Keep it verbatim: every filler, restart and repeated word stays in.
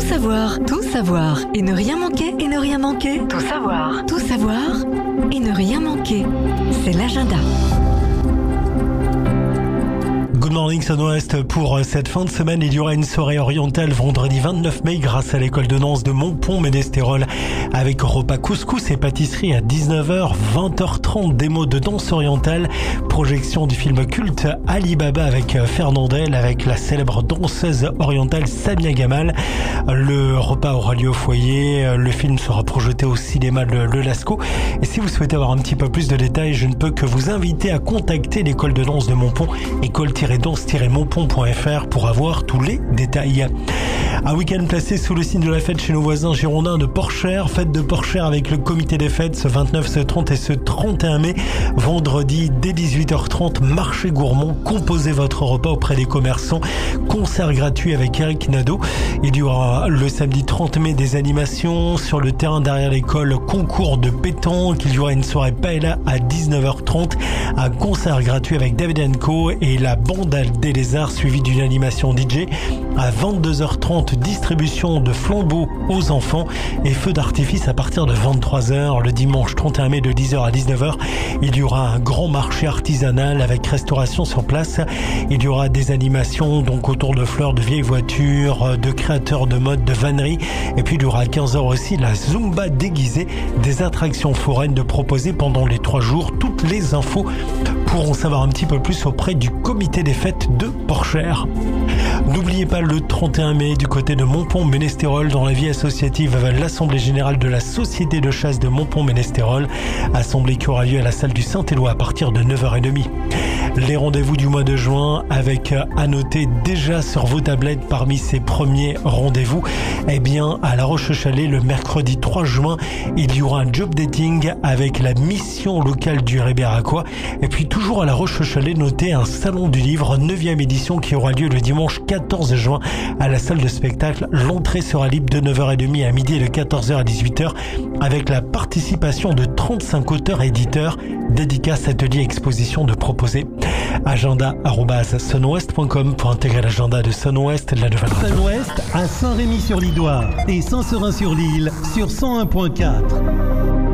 savoir, tout savoir et ne rien manquer, et ne rien manquer. Tout savoir, tout savoir et ne rien manquer. C'est l'agenda. Good morning Sun-Ouest. Pour cette fin de semaine, il y aura une soirée orientale vendredi vingt-neuf mai grâce à l'école de danse de Montpont-Ménestérol avec repas couscous et pâtisserie à dix-neuf heures, vingt heures trente, démo de danse orientale, projection du film culte Ali Baba avec Fernandel avec la célèbre danseuse orientale Samia Gamal. Le repas aura lieu au foyer, le film sera projeté au cinéma Le, le Lascaux. Et si vous souhaitez avoir un petit peu plus de détails, je ne peux que vous inviter à contacter l'école de danse de Montpont, école danse tiret montpont point f r pour avoir tous les détails. Un week-end placé sous le signe de la fête chez nos voisins girondins de Porchère. Fête de Porchère avec le comité des fêtes ce vingt-neuf, ce trente et ce trente et un mai. Vendredi dès dix-huit heures trente, marché gourmand. Composez votre repas auprès des commerçants. Concert gratuit avec Eric Nadeau. Il y aura le samedi trente mai des animations sur le terrain derrière l'école, concours de pétanque. Il y aura une soirée paella à dix-neuf heures trente. Un concert gratuit avec David and Co et la bande des lézards suivi d'une animation D J. À vingt-deux heures trente, distribution de flambeaux aux enfants et feux d'artifice à partir de vingt-trois heures. Le dimanche trente et un mai de dix heures à dix-neuf heures, il y aura un grand marché artisanal avec restauration sur place. Il y aura des animations donc autour de fleurs, de vieilles voitures, de créateurs de mode, de vannerie. Et puis il y aura à quinze heures aussi la Zumba déguisée, des attractions foraines de proposer pendant les trois jours. Toutes les infos pour en savoir un petit peu plus auprès du comité des fêtes de Porchère. N'oubliez pas le trente et un mai du côté de Montpont-Ménestérol dans la vie associative l'Assemblée Générale de la Société de Chasse de Montpont-Ménestérol. Assemblée qui aura lieu à la salle du Saint-Éloi à partir de neuf heures trente. Les rendez-vous du mois de juin avec à noter déjà sur vos tablettes parmi ces premiers rendez-vous. Eh bien, à La Roche-Chalais, le mercredi trois juin, il y aura un job dating avec la mission locale du Rébéracois. Et puis toujours à La Roche-Chalais, notez un salon du livre neuvième édition qui aura lieu le dimanche quatorze juin à la salle de spectacle. L'entrée sera libre de neuf heures trente à midi et de quatorze heures à dix-huit heures avec la participation de trente-cinq auteurs et éditeurs. Dédicaces, ateliers, expositions de proposer. Agenda arobase sunouest point com pour intégrer l'agenda de Sun-Ouest, la nouvelle radio. Sun-Ouest à Saint-Rémy-sur-l'Idoire et Saint-Seurin-sur-l'Île sur cent un point quatre.